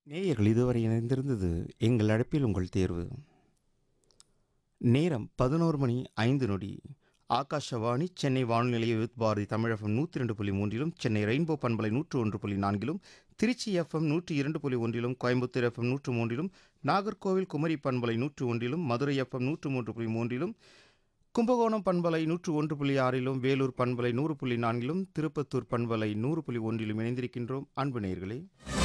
நேயர்கள் இதுவரை இணைந்திருந்தது எங்கள் அழைப்பில் உங்கள் தேர்வு. நேரம் 11 மணி 5 நொடி. ஆகாஷவாணி சென்னை வானொலி நிலைய with Bharathi Tamilagam 102.3 Chennai rainbow பண்பலை 101.4 திருச்சி எஃப்எம் 102.1 கோயம்புத்தூர் எஃப்எம் 103 நாகர்கோவில் குமரி பண்பலை 101 மதுரை எஃப்எம் 103.3 கும்பகோணம் பண்பலை 101.6 வேலூர் பண்பலை 100.4 திருப்பத்தூர் பண்பலை 100.1 இணைந்திருக்கின்றோம். அன்பு நேயர்களே,